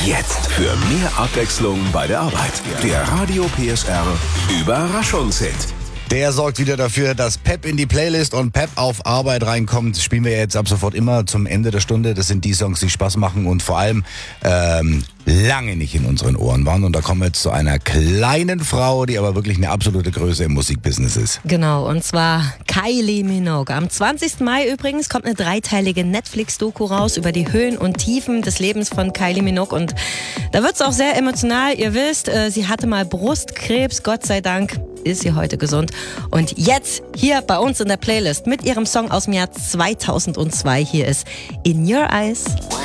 Jetzt für mehr Abwechslung bei der Arbeit. Der Radio PSR Überraschungshit. Der sorgt wieder dafür, dass Pep in die Playlist und Pep auf Arbeit reinkommt. Das spielen wir jetzt ab sofort immer zum Ende der Stunde. Das sind die Songs, die Spaß machen und vor allem lange nicht in unseren Ohren waren. Und da kommen wir jetzt zu einer kleinen Frau, die aber wirklich eine absolute Größe im Musikbusiness ist. Genau, und zwar Kylie Minogue. Am 20. Mai übrigens kommt eine 3-teilige Netflix-Doku raus über die Höhen und Tiefen des Lebens von Kylie Minogue. Und da wird es auch sehr emotional. Ihr wisst, sie hatte mal Brustkrebs. Gott sei Dank ist sie heute gesund. Und jetzt hier bei uns in der Playlist mit ihrem Song aus dem Jahr 2002. Hier ist In Your Eyes.